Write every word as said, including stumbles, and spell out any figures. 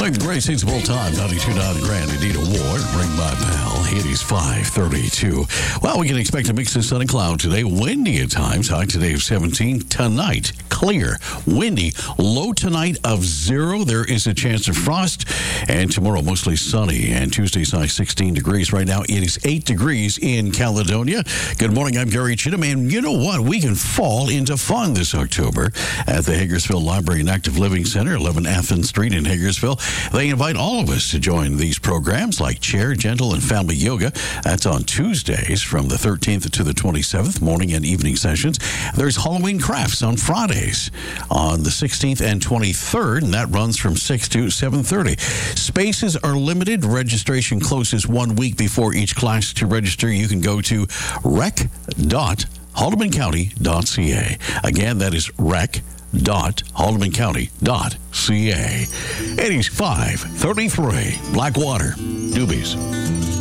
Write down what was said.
The greatest of all time, ninety-two point nine Grand Indeed Award, ring by Pal. It is five thirty-two. Well, we can expect a mix of sun and cloud today. Windy at times. High today of seventeen. Tonight, clear. Windy. Low tonight of zero. There is a chance of frost. And tomorrow, mostly sunny. And Tuesday's high sixteen degrees. Right now, it is eight degrees in Caledonia. Good morning. I'm Gary Chittum. And you know what? We can fall into fun this October at the Hagersville Library and Active Living Center, eleven Athens Street in Hagersville. They invite all of us to join these programs like Chair, Gentle, and Family Yoga. That's on Tuesdays from the thirteenth to the twenty-seventh, morning and evening sessions. There's Halloween crafts on Fridays on the sixteenth and twenty-third, and that runs from six to seven thirty. Spaces are limited. Registration closes one week before each class. To register, you can go to rec dot haldeman county dot c a. Again, that is rec dot haldeman county dot c a. It is five thirty-three. Blackwater, Doobies.